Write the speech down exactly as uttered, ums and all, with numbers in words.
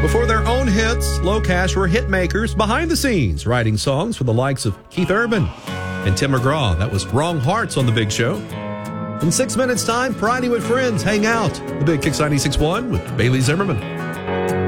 Before their own hits, Low Cash were hit makers behind the scenes, writing songs for the likes of Keith Urban and Tim McGraw. That was Wrong Hearts on The Big Show. In six minutes' time, Friday with Friends, hang out. The Big Kicks ninety-six point one with Bailey Zimmerman.